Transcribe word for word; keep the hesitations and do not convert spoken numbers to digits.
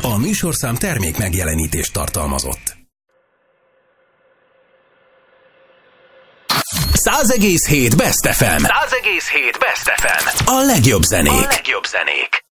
A műsorszám termék megjelenítést tartalmazott. száz egész hét Best ef em. száz egész hét Best ef em. A legjobb zenék. A legjobb zenék.